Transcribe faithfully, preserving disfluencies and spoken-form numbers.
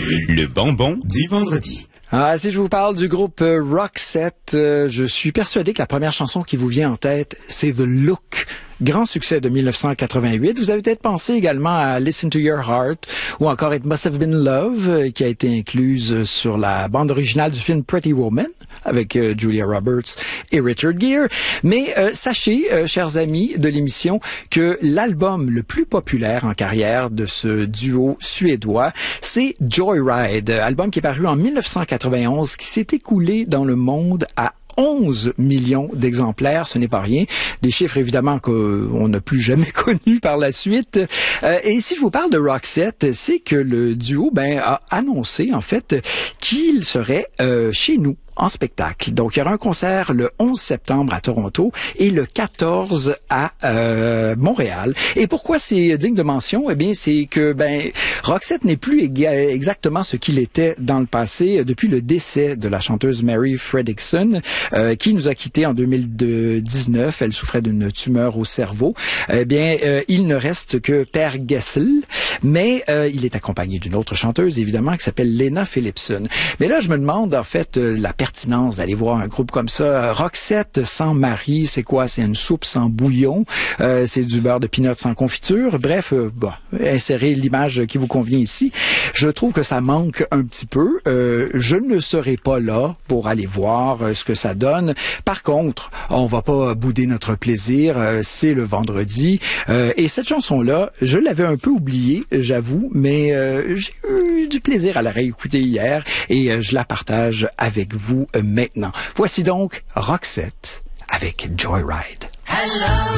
Le bonbon du vendredi. Ah, si je vous parle du groupe euh, Roxette, euh, je suis persuadé que la première chanson qui vous vient en tête, c'est The Look. Grand succès de dix-neuf cent quatre-vingt-huit. Vous avez peut-être pensé également à Listen to Your Heart ou encore It Must Have Been Love, euh, qui a été incluse sur la bande originale du film Pretty Woman avec euh, Julia Roberts et Richard Gere. Mais euh, sachez, euh, chers amis de l'émission, que l'album le plus populaire en carrière de ce duo suédois, c'est Joyride, album qui est paru en dix-neuf cent quatre-vingt-onze, qui s'est écoulé dans le monde à onze millions d'exemplaires, ce n'est pas rien. Des chiffres, évidemment, qu'on n'a plus jamais connus par la suite. Euh, et si je vous parle de Roxette, c'est que le duo ben, a annoncé, en fait, qu'il serait euh, chez nous en spectacle. Donc, il y aura un concert le onze septembre à Toronto et le quatorze à euh, Montréal. Et pourquoi c'est digne de mention? Eh bien, c'est que ben Roxette n'est plus éga- exactement ce qu'il était dans le passé depuis le décès de la chanteuse Mary Fredriksson, euh, qui nous a quittés en deux mille dix-neuf. Elle souffrait d'une tumeur au cerveau. Eh bien, euh, il ne reste que Per Gessle, mais euh, il est accompagné d'une autre chanteuse, évidemment, qui s'appelle Lena Philipson. Mais là, je me demande, en fait, euh, la pertinence d'aller voir un groupe comme ça. Roxette sans Marie, c'est quoi? C'est une soupe sans bouillon, euh, c'est du beurre de pinot sans confiture. Bref, euh, bah, insérez l'image qui vous convient ici. Je trouve que ça manque un petit peu. Euh, je ne serai pas là pour aller voir euh, ce que ça donne. Par contre, on va pas bouder notre plaisir. Euh, c'est le vendredi. Euh, et cette chanson-là, je l'avais un peu oubliée, j'avoue, mais euh, j'ai eu du plaisir à la réécouter hier et euh, je la partage avec vous maintenant. Voici donc Roxette avec Joyride. Hello.